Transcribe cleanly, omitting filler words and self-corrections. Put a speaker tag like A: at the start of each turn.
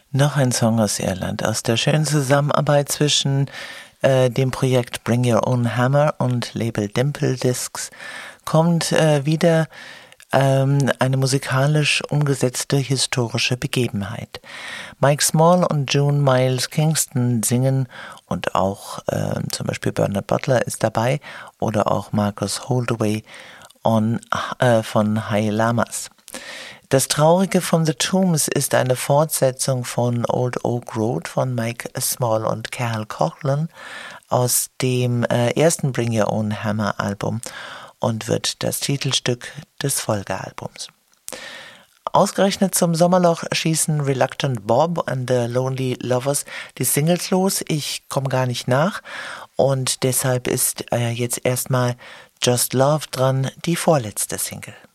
A: Noch ein Song aus Irland, aus der schönen Zusammenarbeit zwischen dem Projekt Bring Your Own Hammer und Label Dimple Discs kommt wieder eine musikalisch umgesetzte historische Begebenheit. Mike Small und June Miles Kingston singen und auch zum Beispiel Bernard Butler ist dabei oder auch Marcus Holdaway von High Lamas. Das Traurige von The Tombs ist eine Fortsetzung von Old Oak Road von Mike Small und Carol Coughlan aus dem ersten Bring Your Own Hammer Album und wird das Titelstück des Folgealbums. Ausgerechnet zum Sommerloch schießen Reluctant Bob and the Lonely Lovers die Singles los. Ich komme gar nicht nach und deshalb ist jetzt erstmal Just Love dran, die vorletzte Single.